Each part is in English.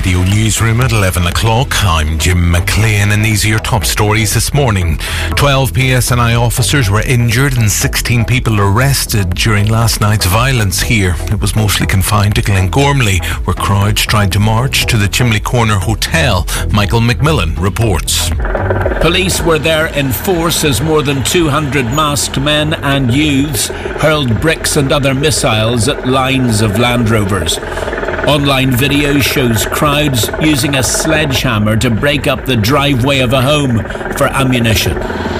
Radio Newsroom at 11 o'clock. I'm Jim McLean and these are your top stories this morning. 12 PSNI officers were injured and 16 people arrested during last night's violence here. It was mostly confined to Glengormley, where crowds tried to march to the Chimley Corner Hotel. Michael McMillan reports. Police were there in force as more than 200 masked men and youths hurled bricks and other missiles at lines of Land Rovers. Online video shows crowds using a sledgehammer to break up the driveway of a home for ammunition.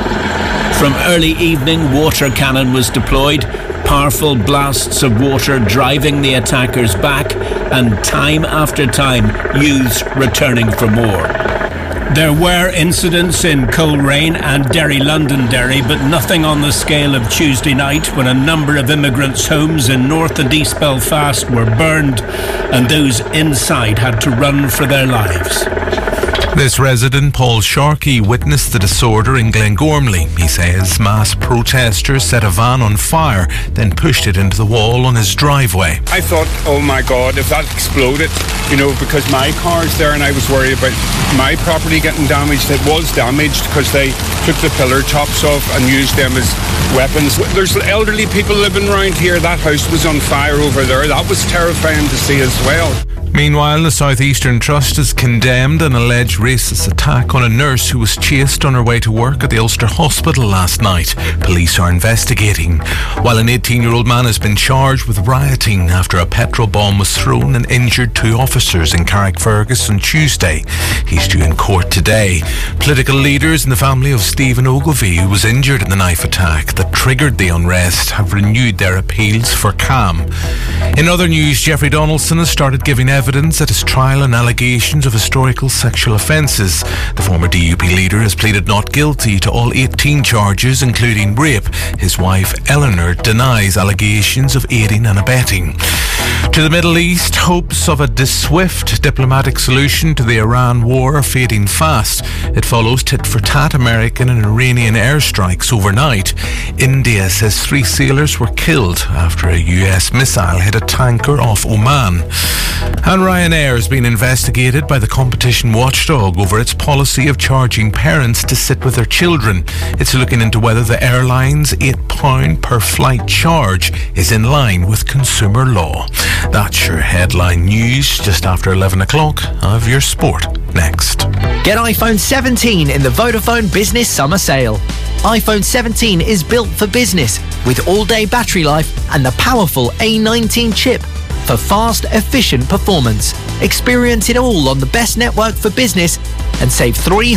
From early evening, water cannon was deployed, powerful blasts of water driving the attackers back, and time after time, youths returning for more. There were incidents in Coleraine and Derry Londonderry, but nothing on the scale of Tuesday night when a number of immigrants' homes in North and East Belfast were burned and those inside had to run for their lives. This resident, Paul Sharkey, witnessed the disorder in Glengormley. He says mass protesters set a van on fire, then pushed it into the wall on his driveway. I thought, oh my God, if that exploded, because my car's there and I was worried about my property getting damaged. It was damaged because they took the pillar tops off and used them as weapons. There's elderly people living around here. That house was on fire over there. That was terrifying to see as well. Meanwhile, the South Eastern Trust has condemned an alleged racist attack on a nurse who was chased on her way to work at the Ulster Hospital last night. Police are investigating. While an 18-year-old man has been charged with rioting after a petrol bomb was thrown and injured 2 officers in Carrickfergus on Tuesday. He's due in court today. Political leaders in the family of Stephen Ogilvie, who was injured in the knife attack that triggered the unrest, have renewed their appeals for calm. In other news, Jeffrey Donaldson has started giving evidence at his trial on allegations of historical sexual offences. The former DUP leader has pleaded not guilty to all 18 charges, including rape. His wife, Eleanor, denies allegations of aiding and abetting. To the Middle East, hopes of a swift diplomatic solution to the Iran war are fading fast. It follows tit-for-tat American and Iranian airstrikes overnight. India says 3 sailors were killed after a US missile hit a tanker off Oman. And Ryanair has been investigated by the competition watchdog over its policy of charging parents to sit with their children. It's looking into whether the airline's £8 per flight charge is in line with consumer law. That's your headline news just after 11 o'clock. Of your sport next. Get iPhone 17 in the Vodafone Business Summer Sale. iPhone 17 is built for business with all-day battery life and the powerful A19 chip for fast, efficient performance. Experience it all on the best network for business and save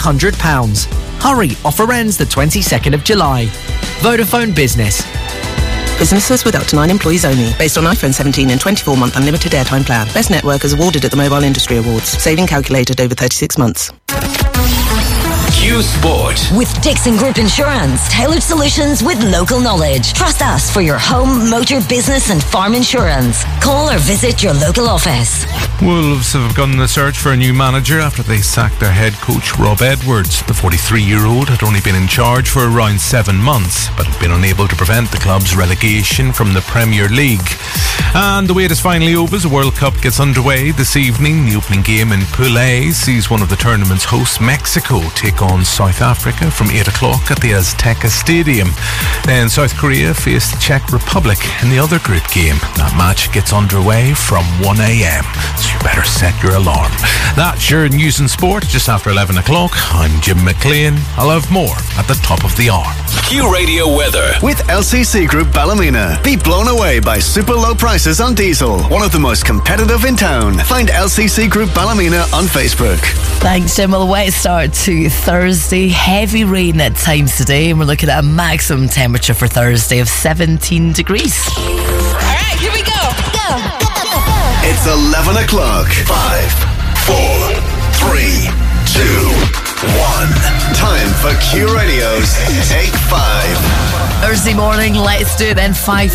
£300. Hurry, offer ends the 22nd of July. Vodafone Business. Businesses with up to 9 employees only. Based on iPhone 17 and 24-month unlimited airtime plan. Best network is awarded at the Mobile Industry Awards. Saving calculated over 36 months. Q Sport. With Dixon Group Insurance. Tailored solutions with local knowledge. Trust us for your home, motor, business and farm insurance. Call or visit your local office. Wolves have begun the search for a new manager after they sacked their head coach Rob Edwards. The 43-year-old had only been in charge for around 7 months, but had been unable to prevent the club's relegation from the Premier League. And the wait is finally over as the World Cup gets underway this evening. The opening game in Pool A sees one of the tournament's hosts, Mexico, take on South Africa from 8 o'clock at the Azteca Stadium. Then South Korea face the Czech Republic in the other group game. That match gets underway from 1 a.m, so you better set your alarm. That's your news and sport just after 11 o'clock. I'm Jim McLean. I'll have more at the top of the hour. Q Radio weather. With LCC Group Ballymena. Be blown away by super low prices on diesel. One of the most competitive in town. Find LCC Group Ballymena on Facebook. Thanks, Jim. Well, a wet start to Thursday. Heavy rain at times today, and we're looking at a maximum temperature for Thursday of 17 degrees. Alright, here we go. It's 11 o'clock. 5, 4, 3, 2, 1. Time for Q Radio's Take 5. Thursday morning, let's do it then. 5